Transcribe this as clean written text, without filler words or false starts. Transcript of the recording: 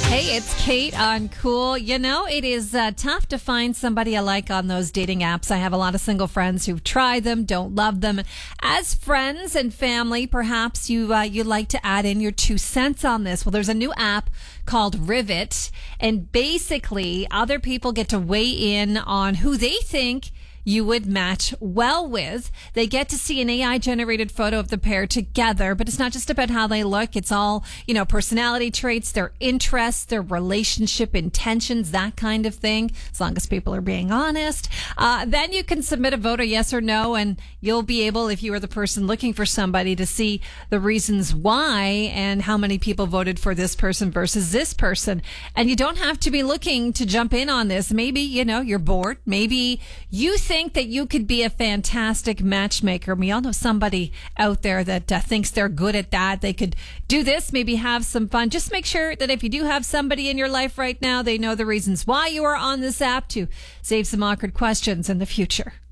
Hey, it's Kate on Cool. You know, it is tough to find somebody I like on those dating apps. I have a lot of single friends who've tried them, don't love them. As friends and family, perhaps you'd like to add in your 2 cents on this. Well, there's a new app called Rivet, and basically other people get to weigh in on who they think you would match well with. They get to see an AI generated photo of the pair together, but it's not just about how they look. It's all, personality traits, their interests, their relationship intentions, that kind of thing, as long as people are being honest. Then you can submit a vote, a yes or no, and you'll be able, if you are the person looking for somebody, to see the reasons why and how many people voted for this person versus this person. And you don't have to be looking to jump in on this. Maybe, you're bored. Maybe you think that you could be a fantastic matchmaker. We all know somebody out there that thinks they're good at that. They could do this, maybe have some fun. Just make sure that if you do have somebody in your life right now, they know the reasons why you are on this app to save some awkward questions in the future.